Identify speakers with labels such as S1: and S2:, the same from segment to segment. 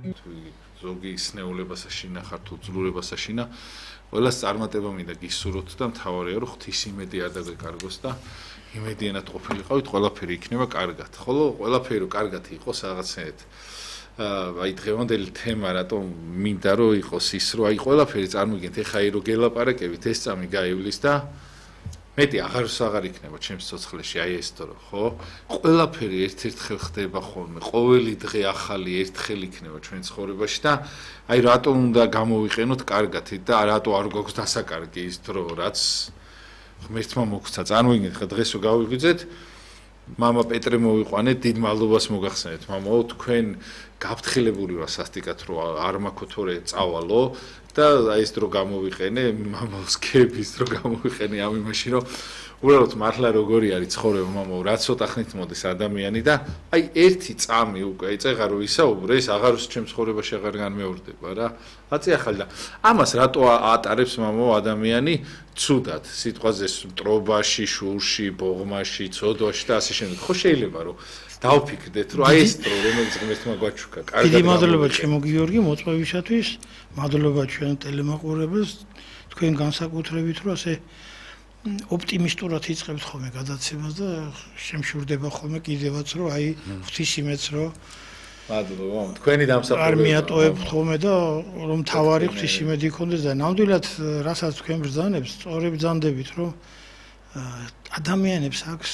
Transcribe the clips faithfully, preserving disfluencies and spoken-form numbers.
S1: ზოგი სნეულებასაშინა ხარ თუ ძლურებასაშინა ყველას წარმატება მინდა გისურვოთ და მთავარია რომ ღვთის იმედი არ დაგვეკარგოს და იმედიანად ყოფილიყავით ყველაფერი იქნება კარგად ხოლო ყველაფერი რომ კარგად იყოს რაღაცნაირად აი დღევანდელი თემა რატომ მინდა რომ იყოს ის რომ აი ყველაფერი წარმოგიდგენთ ეხა აი რომ გელაპარაკებით ეს წამი გაივლის და მეტი აღარს აღარ იქნება ჩემს ცოცხლებში აი ეს თორე ხო ყველაფერი ერთ-ერთხელ ხდება ხოლმე ყოველი დღე ახალი ერთხელ იქნება ჩვენ ცხოვრებაში და აი რატომ უნდა გამოვიყენოთ კარგად და რატო არ გვაქვს დასაკარგი ის დრო რაც ღმერთმა მოგცა წარმოგიდგენთ ხა დღესო გავიღვიძეთ მამა პეტრე მოვიყვანეთ დიდ მადლობას მოგახსენეთ მამაო თქვენ გაფრთხილებული ვარ სასტიკად რომ არ მაქვს თორე წავალო და აი ეს დრო გამოვიყენე მამაოს ქების დრო გამოვიყენე ამ იმაში რომ უბრალოდ მართლა როგორი არის ცხოვრება მამაო რა ცოტა ხნით მოდის ადამიანი და აი ერთი წამი უკვე ეწეღა რომ ისაუბრე ეს აღარს ჩემს ცხოვრებაში აღარ განმეორდება რა აწი ახალი და ამას რატო ატარებს მამაო ადამიანი ცუდად სიტყვაზე მტრობაში შურში ბოღმაში ცოდვაში და ასე შემდეგ ხო შეიძლება რომ დავფიქრდეთ რომ აი ეს დრო რომელიც ღმერთმა გვაჩუქა კარგად
S2: დიდი მადლობა ჩემო გიორგი მოწვევისათვის მადლობა ჩვენ ტელემაყურებელს თქვენ განსაკუთრებით რომ ასე ოპტიმისტურად იწყებთ ხოლმე გადაცემას და შემშურდება ხოლმე კიდევაც რომ აი ღვთის იმედს რომ
S1: მადლობა თქვენი დამსახურება
S2: არ მიატოვებთ ხოლმე და რომ თავარი ღვთის იმედი გქონდეს და ნამდვილად რასაც თქვენ ბრძანებს სწორად ბრძანდებით რომ ადამიანებს აქვს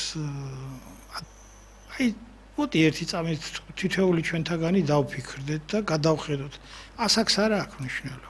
S2: აი მოდი ერთი წამით თითოეული ჩვენთაგანი დავფიქრდეთ და გადავხედოთ ასაკს არა აქვს მნიშვნელობა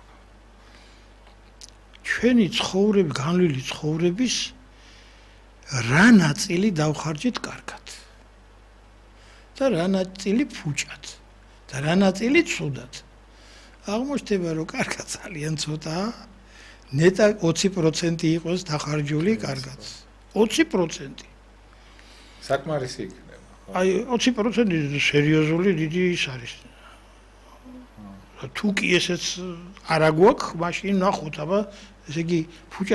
S2: ჩვენი ცხოვრების განვლილი ცხოვრების რა ნაწილი დავხარჯეთ კარგად და რა ნაწილი ფუჭად და რა ნაწილი ცუდად აღმოჩნდება რომ კარგად ძალიან ცოტაა ნეტა ოცი პროცენტი იყოს დახარჯული კარგად ოცი პროცენტი
S1: საკმარისი იქნება
S2: აი ოცი პროცენტი სერიოზული დიდი ის არის თუ კი ესეც არ აგვაქვს მაშინ ნახოთ აბა ესე იგი ფუჭა